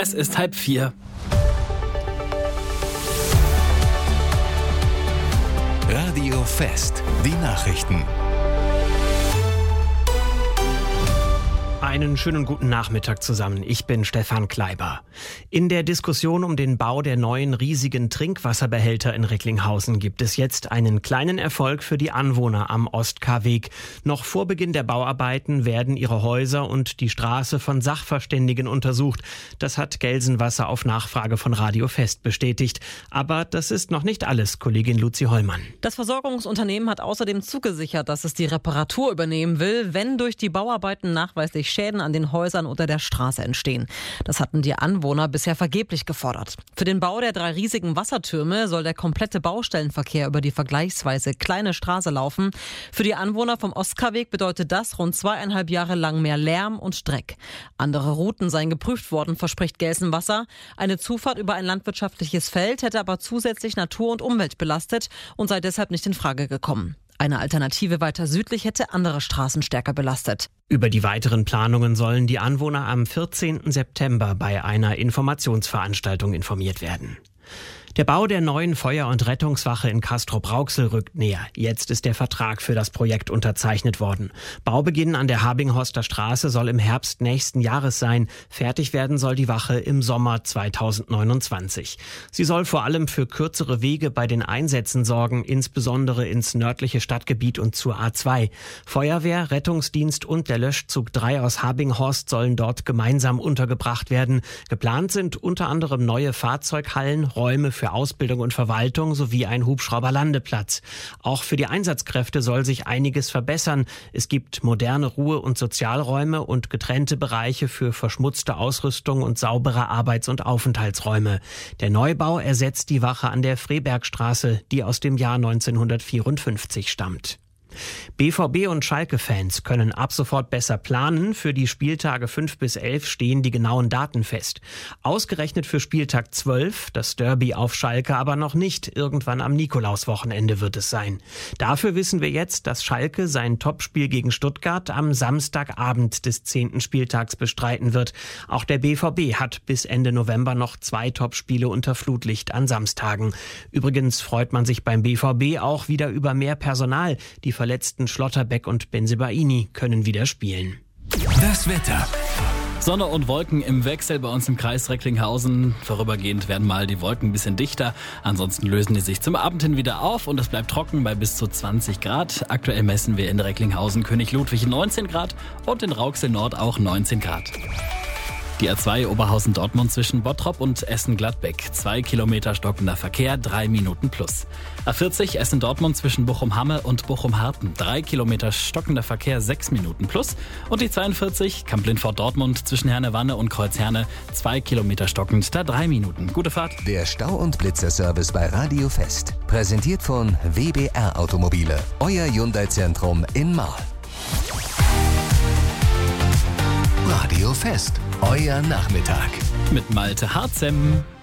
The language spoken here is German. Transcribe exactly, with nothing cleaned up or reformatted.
Es ist halb vier. Radio Fest, die Nachrichten. Einen schönen guten Nachmittag zusammen. Ich bin Stefan Kleiber. In der Diskussion um den Bau der neuen riesigen Trinkwasserbehälter in Recklinghausen gibt es jetzt einen kleinen Erfolg für die Anwohner am Ost-K-Weg. Noch vor Beginn der Bauarbeiten werden ihre Häuser und die Straße von Sachverständigen untersucht. Das hat Gelsenwasser auf Nachfrage von Radio Fest bestätigt. Aber das ist noch nicht alles, Kollegin Luzi Hollmann. Das Versorgungsunternehmen hat außerdem zugesichert, dass es die Reparatur übernehmen will, wenn durch die Bauarbeiten nachweislich Schäden an den Häusern oder der Straße entstehen. Das hatten die Anwohner bisher vergeblich gefordert. Für den Bau der drei riesigen Wassertürme soll der komplette Baustellenverkehr über die vergleichsweise kleine Straße laufen. Für die Anwohner vom Ost-K-Weg bedeutet das rund zweieinhalb Jahre lang mehr Lärm und Dreck. Andere Routen seien geprüft worden, verspricht Gelsenwasser. Eine Zufahrt über ein landwirtschaftliches Feld hätte aber zusätzlich Natur und Umwelt belastet und sei deshalb nicht in Frage gekommen. Eine Alternative weiter südlich hätte andere Straßen stärker belastet. Über die weiteren Planungen sollen die Anwohner am vierzehnten September bei einer Informationsveranstaltung informiert werden. Der Bau der neuen Feuer- und Rettungswache in Castrop-Rauxel rückt näher. Jetzt ist der Vertrag für das Projekt unterzeichnet worden. Baubeginn an der Habinghorster Straße soll im Herbst nächsten Jahres sein. Fertig werden soll die Wache im Sommer zweitausendneunundzwanzig. Sie soll vor allem für kürzere Wege bei den Einsätzen sorgen, insbesondere ins nördliche Stadtgebiet und zur A zwei. Feuerwehr, Rettungsdienst und der Löschzug drei aus Habinghorst sollen dort gemeinsam untergebracht werden. Geplant sind unter anderem neue Fahrzeughallen, Räume für Für Ausbildung und Verwaltung sowie ein Hubschrauberlandeplatz. Auch für die Einsatzkräfte soll sich einiges verbessern. Es gibt moderne Ruhe- und Sozialräume und getrennte Bereiche für verschmutzte Ausrüstung und saubere Arbeits- und Aufenthaltsräume. Der Neubau ersetzt die Wache an der Frebergstraße, die aus dem Jahr neunzehnhundertvierundfünfzig stammt. B V B- und Schalke-Fans können ab sofort besser planen. Für die Spieltage fünf bis elf stehen die genauen Daten fest. Ausgerechnet für Spieltag zwölf, das Derby auf Schalke aber noch nicht. Irgendwann am Nikolauswochenende wird es sein. Dafür wissen wir jetzt, dass Schalke sein Topspiel gegen Stuttgart am Samstagabend des zehnten Spieltags bestreiten wird. Auch der B V B hat bis Ende November noch zwei Topspiele unter Flutlicht an Samstagen. Übrigens freut man sich beim B V B auch wieder über mehr Personal. Die verletzten Schlotterbeck und Bensebaini können wieder spielen. Das Wetter. Sonne und Wolken im Wechsel bei uns im Kreis Recklinghausen. Vorübergehend werden mal die Wolken ein bisschen dichter. Ansonsten lösen die sich zum Abend hin wieder auf und es bleibt trocken bei bis zu zwanzig Grad. Aktuell messen wir in Recklinghausen König Ludwig neunzehn Grad und in Rauxel Nord auch neunzehn Grad. Die A zwei Oberhausen-Dortmund zwischen Bottrop und Essen-Gladbeck. Zwei Kilometer stockender Verkehr, drei Minuten plus. A vierzig Essen-Dortmund zwischen Bochum-Hamme und Bochum-Harten. Drei Kilometer stockender Verkehr, sechs Minuten plus. Und die zweiundvierzig Kamp-Lindfort-Dortmund zwischen Herne-Wanne und Kreuzherne. Zwei Kilometer stockend, da drei Minuten. Gute Fahrt. Der Stau- und Blitzer-Service bei Radio Fest. Präsentiert von W B R Automobile. Euer Hyundai-Zentrum in Marl. Radio Fest. Euer Nachmittag. Mit Malte Harzem.